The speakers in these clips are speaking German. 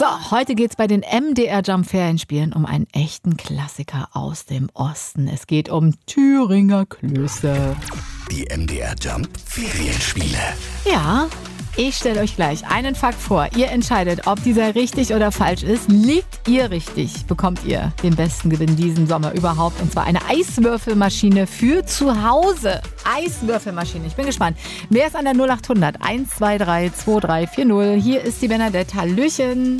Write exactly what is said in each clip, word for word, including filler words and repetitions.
So, heute geht's bei den M D R Jump Ferienspielen um einen echten Klassiker aus dem Osten. Es geht um Thüringer Klöße. Die M D R Jump Ferienspiele. Ja, ich stelle euch gleich einen Fakt vor. Ihr entscheidet, ob dieser richtig oder falsch ist. Liegt ihr richtig, bekommt ihr den besten Gewinn diesen Sommer überhaupt. Und zwar eine Eiswürfelmaschine für zu Hause. Eiswürfelmaschine. Ich bin gespannt. Wer ist an der null acht hundert eins zwei drei zwei drei vier null? Hier ist die Bernadette. Hallöchen.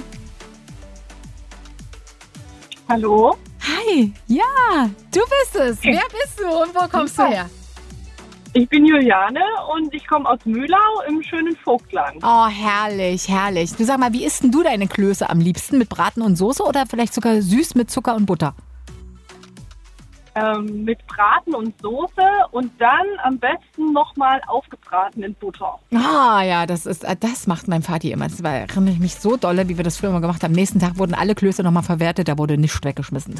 Hallo? Hi. Ja, du bist es. Wer bist du und wo kommst du her? Ich bin Juliane und ich komme aus Mühlau im schönen Vogtland. Oh, herrlich, herrlich. Du, sag mal, wie isst denn du deine Klöße am liebsten? Mit Braten und Soße oder vielleicht sogar süß mit Zucker und Butter? Ähm, mit Braten und Soße und dann am besten nochmal aufgebraten in Butter. Ah ja, das ist, das macht mein Vati immer. Das war, erinnere ich mich so dolle, wie wir das früher immer gemacht haben. Am nächsten Tag wurden alle Klöße nochmal verwertet, da wurde nichts weggeschmissen.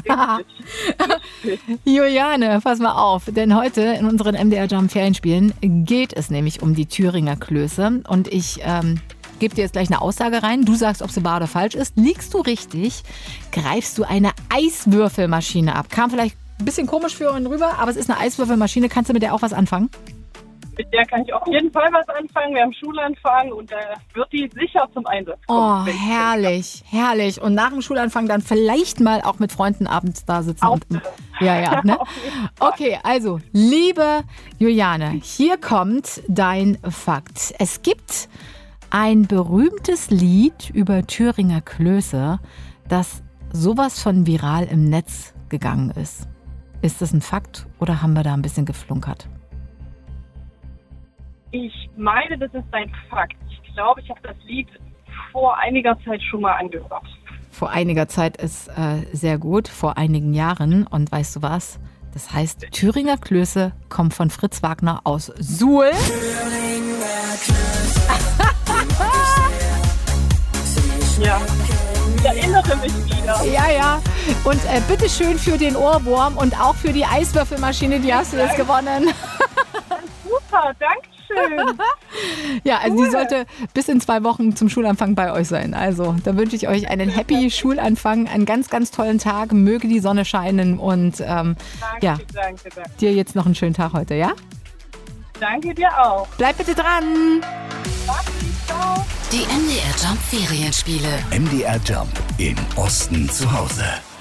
Juliane, pass mal auf, denn heute in unseren M D R Jump Ferienspielen geht es nämlich um die Thüringer Klöße und ich ähm, gebe dir jetzt gleich eine Aussage rein. Du sagst, ob sie wahr oder falsch ist. Liegst du richtig, greifst du eine Eiswürfelmaschine ab. Kam vielleicht ein bisschen komisch für uns rüber, aber es ist eine Eiswürfelmaschine. Kannst du mit der auch was anfangen? Mit der kann ich auf jeden Fall was anfangen. Wir haben Schulanfang und da wird die sicher zum Einsatz kommen. Oh, herrlich, herrlich. Und nach dem Schulanfang dann vielleicht mal auch mit Freunden abends da sitzen. Auch und, ja, ja. Ne? Okay, also, liebe Juliane, hier kommt dein Fakt. Es gibt ein berühmtes Lied über Thüringer Klöße, das sowas von viral im Netz gegangen ist. Ist das ein Fakt oder haben wir da ein bisschen geflunkert? Ich meine, das ist ein Fakt. Ich glaube, ich habe das Lied vor einiger Zeit schon mal angehört. Vor einiger Zeit ist äh, sehr gut, vor einigen Jahren. Und weißt du was? Das heißt, Thüringer Klöße kommt von Fritz Wagner aus Suhl. Ja, ich erinnere mich wieder. Ja, ja. Und äh, bitteschön für den Ohrwurm und auch für die Eiswürfelmaschine, die hast du jetzt gewonnen. Super, danke schön. Ja, also cool. Die sollte bis in zwei Wochen zum Schulanfang bei euch sein. Also da wünsche ich euch einen happy Schulanfang, einen ganz, ganz tollen Tag. Möge die Sonne scheinen und ähm, danke, ja, danke, danke. Dir jetzt noch einen schönen Tag heute, ja? Danke dir auch. Bleib bitte dran. Danke, ciao. Die M D R Jump Ferienspiele. M D R Jump im Osten zu Hause.